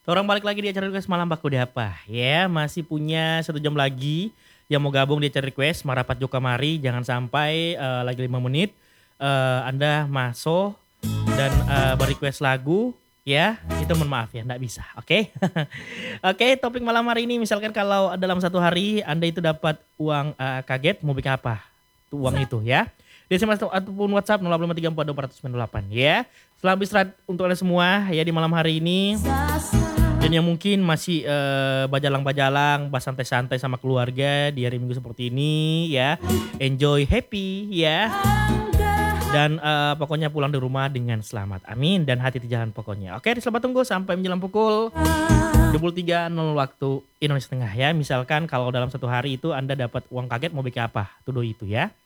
Orang balik lagi di acara request malam Pak Udah apa? Ya, masih punya 1 jam lagi yang mau gabung di acara request marapat joka mari jangan sampai, lagi 5 menit, Anda masuk dan, be-request lagu ya, itu mohon maaf ya nggak bisa, oke? Oke, topik malam hari ini misalkan kalau dalam 1 hari Anda itu dapat uang, kaget mau bikin apa? Tuh uang itu ya. Di SMS ataupun WhatsApp 08534248 ya. Selamat istirahat untuk Anda semua ya di malam hari ini. Dan yang mungkin masih, bajalang-bajalang, santai-santai sama keluarga di hari Minggu seperti ini ya, enjoy happy ya, dan, pokoknya pulang di rumah dengan selamat, amin, dan hati-hati jalan pokoknya. Oke, selamat tunggu sampai menjelang pukul 23.00 waktu Indonesia Tengah ya. Misalkan kalau dalam 1 hari itu Anda dapat uang kaget mau bikin apa? Tuh itu ya.